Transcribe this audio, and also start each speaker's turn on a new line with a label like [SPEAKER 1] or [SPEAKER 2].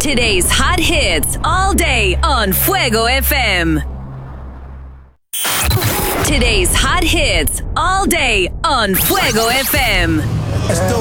[SPEAKER 1] Today's hot hits all day on Fuego FM. Today's hot hits all day on Fuego FM.
[SPEAKER 2] Esto